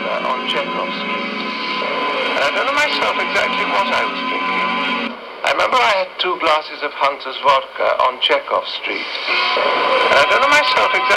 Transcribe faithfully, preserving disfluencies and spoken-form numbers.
vodka on Chekhov Street. And I don't know myself exactly what I was drinking. I remember I had two glasses of Hunter's vodka on Chekhov Street. And I don't know myself exactly